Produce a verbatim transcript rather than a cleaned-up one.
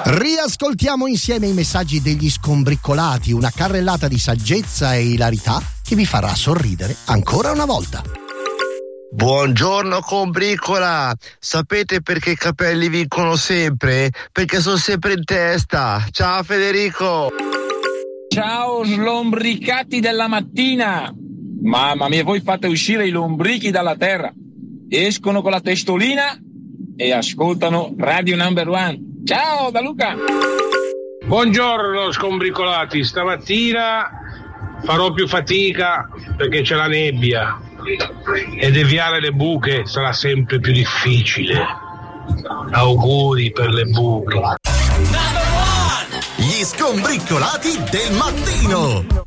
Riascoltiamo insieme i messaggi degli scombriccolati, una carrellata di saggezza e ilarità che vi farà sorridere ancora una volta. Buongiorno combricola, sapete perché i capelli vincono sempre? Perché sono sempre in testa. Ciao Federico. Ciao slombricati della mattina. Mamma mia, voi fate uscire i lombrichi dalla terra, escono con la testolina e ascoltano Radio Number One. Ciao da Luca. Buongiorno scombricolati, stamattina farò più fatica perché c'è la nebbia e deviare le buche sarà sempre più difficile. Auguri per le buche. Gli scombriccolati del mattino.